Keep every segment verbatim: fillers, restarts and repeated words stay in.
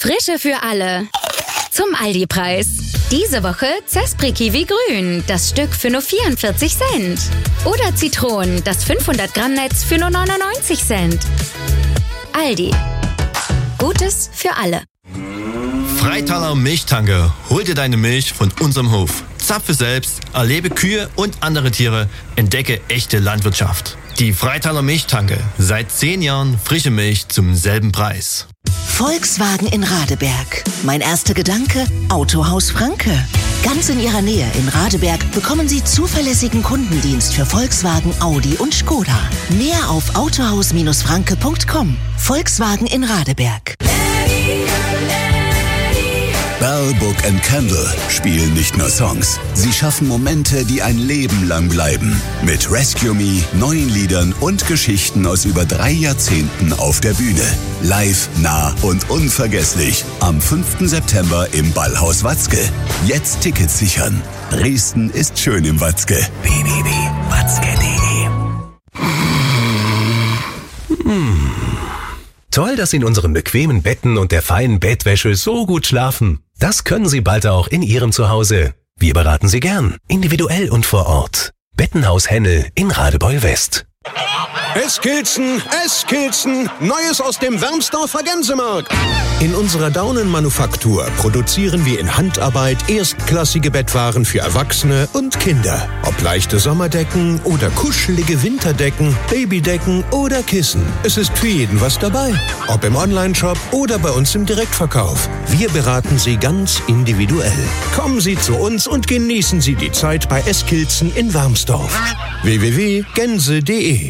Frische für alle. Zum Aldi-Preis. Diese Woche Zespri Kiwi Grün, das Stück für nur vierundvierzig Cent. Oder Zitronen, das fünfhundert Gramm Netz für nur neunundneunzig Cent. Aldi. Gutes für alle. Freitaler Milchtanke. Hol dir deine Milch von unserem Hof. Zapfe selbst, erlebe Kühe und andere Tiere, entdecke echte Landwirtschaft. Die Freitaler Milchtanke. Seit zehn Jahren frische Milch zum selben Preis. Volkswagen in Radeberg. Mein erster Gedanke, Autohaus Franke. Ganz in Ihrer Nähe in Radeberg bekommen Sie zuverlässigen Kundendienst für Volkswagen, Audi und Skoda. Mehr auf autohaus Franke punkt com. Volkswagen in Radeberg. Bell Book and Candle spielen nicht nur Songs. Sie schaffen Momente, die ein Leben lang bleiben. Mit Rescue Me, neuen Liedern und Geschichten aus über drei Jahrzehnten auf der Bühne. Live, nah und unvergesslich. Am fünften September im Ballhaus Watzke. Jetzt Tickets sichern. Dresden ist schön im Watzke. w w w punkt watzke punkt de Hm. Toll, dass Sie in unseren bequemen Betten und der feinen Bettwäsche so gut schlafen. Das können Sie bald auch in Ihrem Zuhause. Wir beraten Sie gern, individuell und vor Ort. Bettenhaus Hennel in Radebeul West. Eskilzen, Eskilzen, Neues aus dem Wermsdorfer Gänsemarkt. In unserer Daunenmanufaktur produzieren wir in Handarbeit erstklassige Bettwaren für Erwachsene und Kinder. Ob leichte Sommerdecken oder kuschelige Winterdecken, Babydecken oder Kissen. Es ist für jeden was dabei. Ob im Onlineshop oder bei uns im Direktverkauf. Wir beraten Sie ganz individuell. Kommen Sie zu uns und genießen Sie die Zeit bei Eskilzen in Wermsdorf. w w w punkt gänse punkt de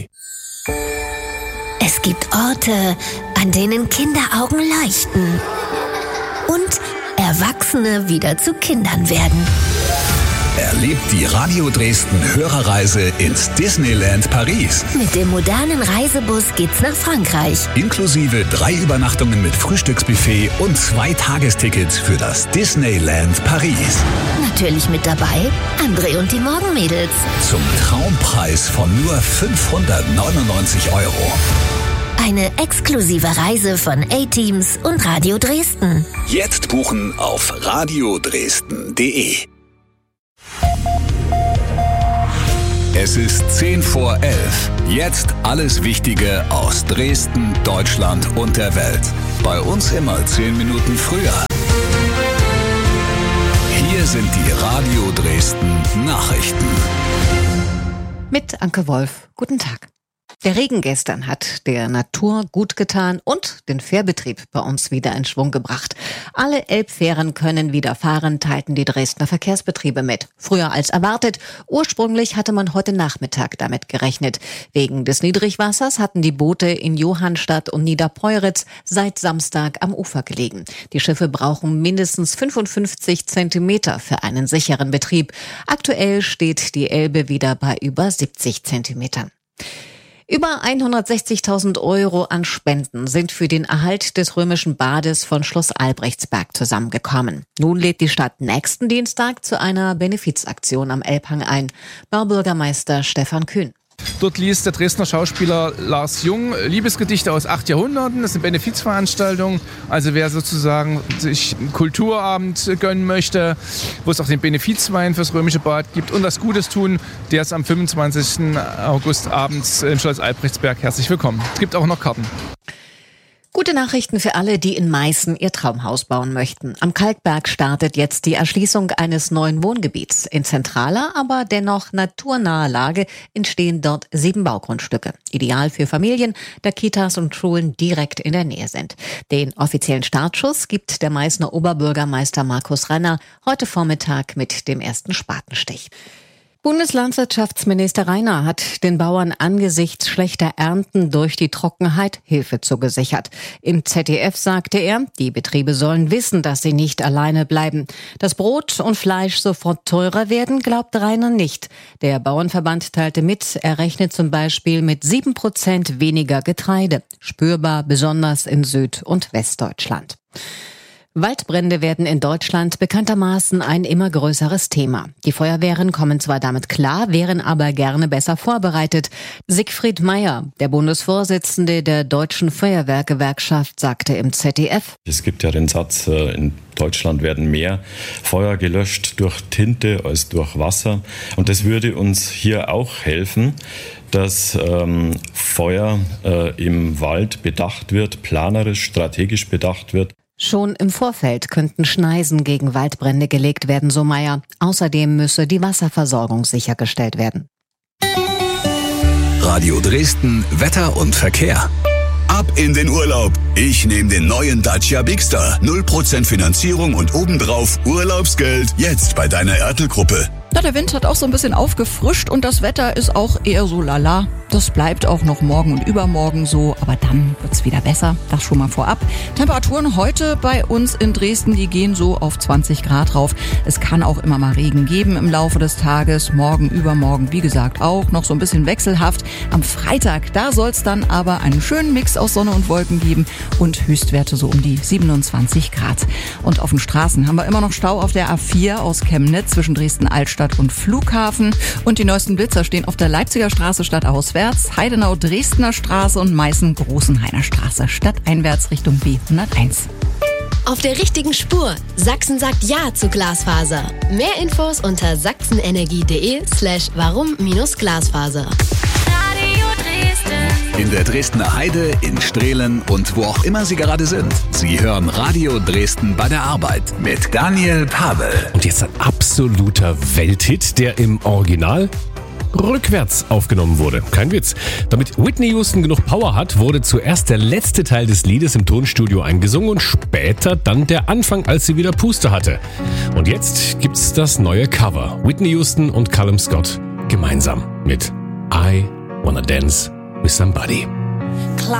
Es gibt Orte, an denen Kinderaugen leuchten und Erwachsene wieder zu Kindern werden. Erlebt die Radio Dresden Hörerreise ins Disneyland Paris. Mit dem modernen Reisebus geht's nach Frankreich. Inklusive drei Übernachtungen mit Frühstücksbuffet und zwei Tagestickets für das Disneyland Paris. Natürlich mit dabei André und die Morgenmädels. Zum Traumpreis von nur fünfhundertneunundneunzig Euro. Eine exklusive Reise von A-Teams und Radio Dresden. Jetzt buchen auf radio dresden punkt de. Es ist zehn vor elf. Jetzt alles Wichtige aus Dresden, Deutschland und der Welt. Bei uns immer zehn Minuten früher. Hier sind die Radio Dresden Nachrichten. Mit Anke Wolf. Guten Tag. Der Regen gestern hat der Natur gut getan und den Fährbetrieb bei uns wieder in Schwung gebracht. Alle Elbfähren können wieder fahren, teilten die Dresdner Verkehrsbetriebe mit. Früher als erwartet. Ursprünglich hatte man heute Nachmittag damit gerechnet. Wegen des Niedrigwassers hatten die Boote in Johannstadt und Niederpeuritz seit Samstag am Ufer gelegen. Die Schiffe brauchen mindestens fünfundfünfzig Zentimeter für einen sicheren Betrieb. Aktuell steht die Elbe wieder bei über siebzig Zentimetern. Über hundertsechzigtausend Euro an Spenden sind für den Erhalt des römischen Bades von Schloss Albrechtsberg zusammengekommen. Nun lädt die Stadt nächsten Dienstag zu einer Benefizaktion am Elbhang ein. Baubürgermeister Stefan Kühn. Dort liest der Dresdner Schauspieler Lars Jung Liebesgedichte aus acht Jahrhunderten. Das ist eine Benefizveranstaltung. Also wer sozusagen sich einen Kulturabend gönnen möchte, wo es auch den Benefizwein fürs Römische Bad gibt und was Gutes tun, der ist am fünfundzwanzigsten August abends im Schloss Albrechtsberg herzlich willkommen. Es gibt auch noch Karten. Gute Nachrichten für alle, die in Meißen ihr Traumhaus bauen möchten. Am Kalkberg startet jetzt die Erschließung eines neuen Wohngebiets. In zentraler, aber dennoch naturnaher Lage entstehen dort sieben Baugrundstücke. Ideal für Familien, da Kitas und Schulen direkt in der Nähe sind. Den offiziellen Startschuss gibt der Meißner Oberbürgermeister Markus Renner heute Vormittag mit dem ersten Spatenstich. Bundeslandwirtschaftsminister Rainer hat den Bauern angesichts schlechter Ernten durch die Trockenheit Hilfe zugesichert. Im Z D F sagte er, die Betriebe sollen wissen, dass sie nicht alleine bleiben. Dass Brot und Fleisch sofort teurer werden, glaubt Rainer nicht. Der Bauernverband teilte mit, er rechnet zum Beispiel mit sieben Prozent weniger Getreide. Spürbar besonders in Süd- und Westdeutschland. Waldbrände werden in Deutschland bekanntermaßen ein immer größeres Thema. Die Feuerwehren kommen zwar damit klar, wären aber gerne besser vorbereitet. Siegfried Meyer, der Bundesvorsitzende der Deutschen Feuerwehrgewerkschaft, sagte im Z D F: Es gibt ja den Satz, in Deutschland werden mehr Feuer gelöscht durch Tinte als durch Wasser. Und das würde uns hier auch helfen, dass ähm, Feuer äh, im Wald bedacht wird, planerisch, strategisch bedacht wird. Schon im Vorfeld könnten Schneisen gegen Waldbrände gelegt werden, so Meyer. Außerdem müsse die Wasserversorgung sichergestellt werden. Radio Dresden, Wetter und Verkehr. Ab in den Urlaub. Ich nehme den neuen Dacia Bigster. null Prozent Finanzierung und obendrauf Urlaubsgeld. Jetzt bei deiner Ertel-Gruppe. Ja, der Wind hat auch so ein bisschen aufgefrischt und das Wetter ist auch eher so lala. Das bleibt auch noch morgen und übermorgen so, aber dann wird's wieder besser. Das schon mal vorab. Temperaturen heute bei uns in Dresden, die gehen so auf zwanzig Grad rauf. Es kann auch immer mal Regen geben im Laufe des Tages. Morgen, übermorgen, wie gesagt, auch noch so ein bisschen wechselhaft. Am Freitag, da soll's dann aber einen schönen Mix aus Sonne und Wolken geben und Höchstwerte so um die siebenundzwanzig Grad. Und auf den Straßen haben wir immer noch Stau auf der A vier aus Chemnitz zwischen Dresden-Altstadt und Flughafen. Und die neuesten Blitzer stehen auf der Leipziger Straße stadtauswärts, Heidenau-Dresdner Straße und Meißen-Großenhainer Straße stadteinwärts Richtung B hunderteins. Auf der richtigen Spur. Sachsen sagt Ja zu Glasfaser. Mehr Infos unter sachsenenergie.de slash warum minus Glasfaser. In der Dresdner Heide, in Strehlen und wo auch immer Sie gerade sind. Sie hören Radio Dresden bei der Arbeit mit Daniel Pavel. Und jetzt ein absoluter Welthit, der im Original rückwärts aufgenommen wurde. Kein Witz. Damit Whitney Houston genug Power hat, wurde zuerst der letzte Teil des Liedes im Tonstudio eingesungen und später dann der Anfang, als sie wieder Puste hatte. Und jetzt gibt's das neue Cover. Whitney Houston und Callum Scott gemeinsam mit I Wanna Dance with Somebody.